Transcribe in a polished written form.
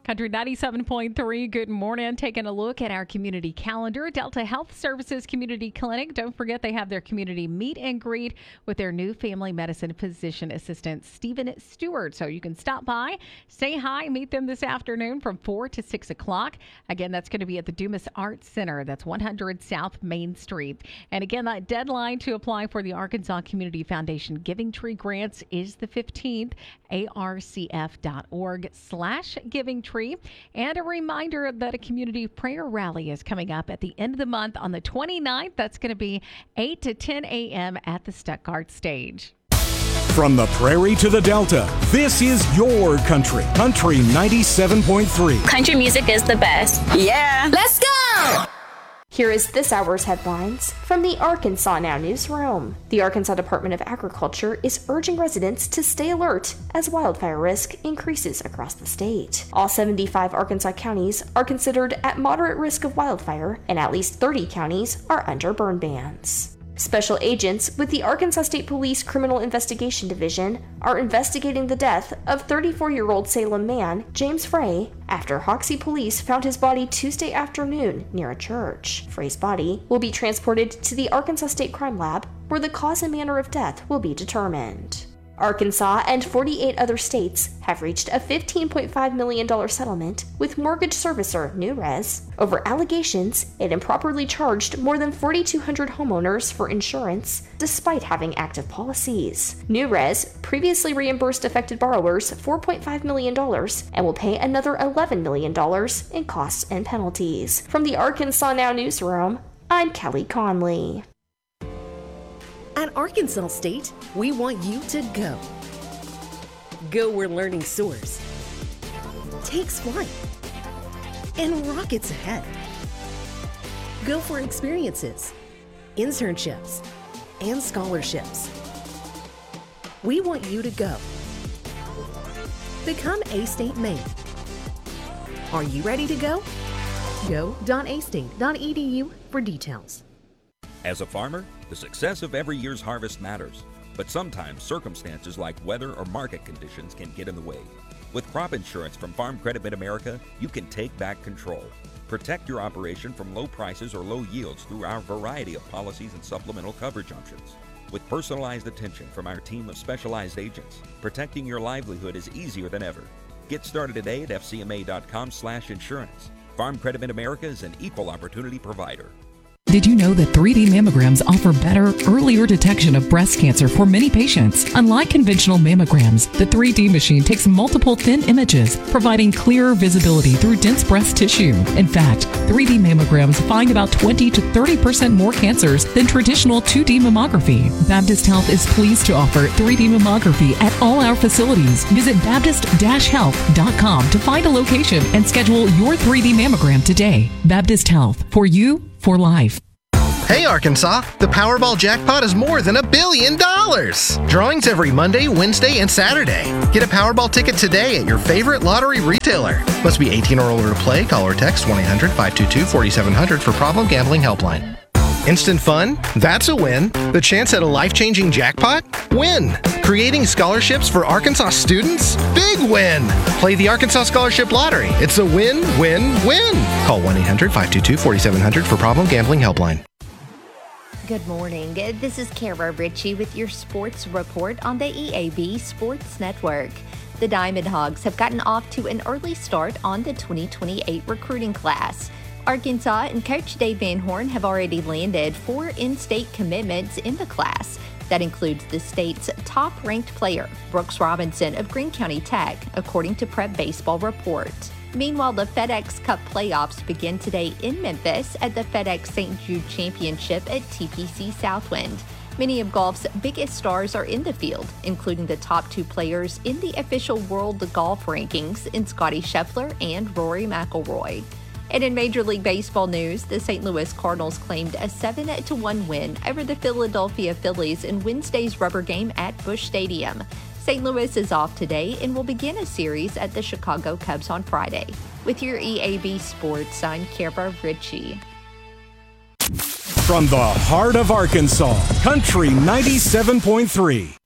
Country 97.3, good morning. Taking a look at our community calendar. Delta Health Services Community Clinic. Don't forget they have their community meet and greet with their new family medicine physician assistant, Stephen Stewart. So you can stop by, say hi, meet them this afternoon from 4 to 6 o'clock. Again, that's going to be at the Dumas Arts Center. That's 100 South Main Street. And again, that deadline to apply for the Arkansas Community Foundation Giving Tree Grants is the 15th. arcf.org/Giving Tree. And a reminder that a community prayer rally is coming up at the end of the month on the 29th. That's going to be 8 to 10 a.m. at the Stuttgart stage. From the prairie to the Delta, this is your country. Country 97.3. Country music is the best. Yeah. Let's go! Here is this hour's headlines from the Arkansas Now newsroom. The Arkansas Department of Agriculture is urging residents to stay alert as wildfire risk increases across the state. All 75 Arkansas counties are considered at moderate risk of wildfire, and at least 30 counties are under burn bans. Special agents with the Arkansas State Police Criminal Investigation Division are investigating the death of 34-year-old Salem man James Frey after Hoxie police found his body Tuesday afternoon near a church. Frey's body will be transported to the Arkansas State Crime Lab, where the cause and manner of death will be determined. Arkansas and 48 other states have reached a $15.5 million settlement with mortgage servicer NewRez over allegations it improperly charged more than 4,200 homeowners for insurance despite having active policies. NewRez previously reimbursed affected borrowers $4.5 million and will pay another $11 million in costs and penalties. From the Arkansas Now newsroom, I'm Kelly Conley. At Arkansas State, we want you to go. Go where learning soars, takes flight, and rockets ahead. Go for experiences, internships, and scholarships. We want you to go. Become A-State Maine. Are you ready to go? Go.astate.edu for details. As a farmer, the success of every year's harvest matters, but sometimes circumstances like weather or market conditions can get in the way. With crop insurance from Farm Credit Mid-America, you can take back control. Protect your operation from low prices or low yields through our variety of policies and supplemental coverage options. With personalized attention from our team of specialized agents, protecting your livelihood is easier than ever. Get started today at fcma.com/insurance. Farm Credit Mid-America is an equal opportunity provider. Did you know that 3D mammograms offer better, earlier detection of breast cancer for many patients? Unlike conventional mammograms, the 3D machine takes multiple thin images, providing clearer visibility through dense breast tissue. In fact, 3D mammograms find about 20 to 30% more cancers than traditional 2D mammography. Baptist Health is pleased to offer 3D mammography at all our facilities. Visit Baptist-Health.com to find a location and schedule your 3D mammogram today. Baptist Health, for you, for life. Hey Arkansas, the Powerball jackpot is more than $1 billion! Drawings every Monday, Wednesday, and Saturday. Get a Powerball ticket today at your favorite lottery retailer. Must be 18 or older to play. Call or text 1-800-522-4700 for Problem Gambling Helpline. Instant fun? That's a win. The chance at a life-changing jackpot? Win. Creating scholarships for Arkansas students? Big win. Play the Arkansas Scholarship Lottery. It's a win, win, win. Call 1-800-522-4700 for Problem Gambling Helpline. Good morning. This is Kara Ritchie with your sports report on the EAB Sports Network. The Diamond Hogs have gotten off to an early start on the 2028 recruiting class. Arkansas and Coach Dave Van Horn have already landed 4 in-state commitments in the class. That includes the state's top-ranked player, Brooks Robinson of Greene County Tech, according to Prep Baseball Report. Meanwhile, the FedEx Cup playoffs begin today in Memphis at the FedEx St. Jude Championship at TPC Southwind. Many of golf's biggest stars are in the field, including the top 2 players in the official World Golf Rankings in Scottie Scheffler and Rory McIlroy. And in Major League Baseball news, the St. Louis Cardinals claimed a 7-1 win over the Philadelphia Phillies in Wednesday's rubber game at Busch Stadium. St. Louis is off today and will begin a series at the Chicago Cubs on Friday. With your EAB Sports, I'm Kara Ritchie. From the heart of Arkansas, Country 97.3.